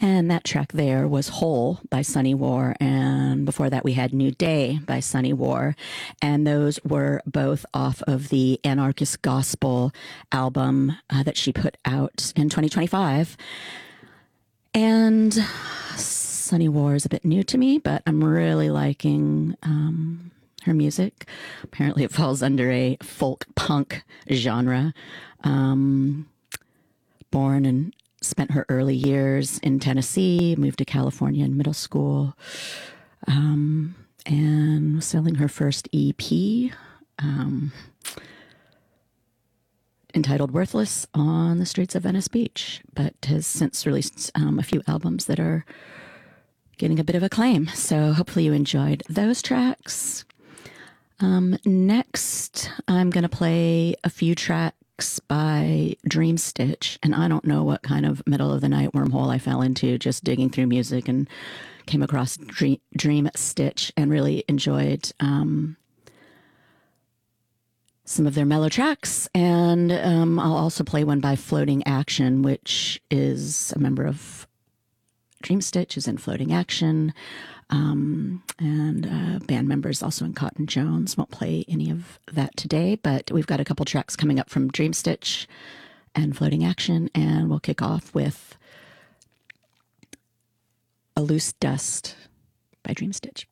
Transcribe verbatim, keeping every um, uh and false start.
And that track there was Hole by Sunny War. And before that, we had New Day by Sunny War. And those were both off of the Anarchist Gospel album uh, that she put out in twenty twenty-five. And Sunny War is a bit new to me, but I'm really liking um, her music. Apparently, it falls under a folk punk genre. Um, born and spent her early years in Tennessee, moved to California in middle school, um, and was selling her first E P um, entitled Worthless on the streets of Venice Beach, but has since released um, a few albums that are getting a bit of acclaim. So hopefully you enjoyed those tracks. Um, next, I'm going to play a few tracks by Dream Stitch, and I don't know what kind of middle of the night wormhole I fell into just digging through music and came across Dream, Dream Stitch and really enjoyed um, some of their mellow tracks. And um, I'll also play one by Floating Action, which is a member of Dream Stitch, is in Floating Action. Um, and uh, band members also in Cotton Jones. Won't play any of that today, but we've got a couple tracks coming up from Dream Stitch and Floating Action, and we'll kick off with A Loose Dust by Dream Stitch.